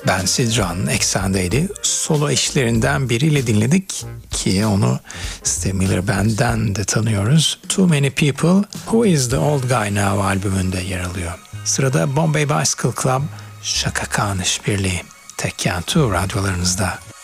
Ben Sidran'ın eksendeydi. Solo eşlerinden biriyle dinledik ki onu Steve Miller Band'den de tanıyoruz. Too Many People, Who Is The Old Guy Now albümünde yer alıyor. Sırada Bombay Bicycle Club, Chaka Khan işbirliği. Tekken 2 radyolarınızda.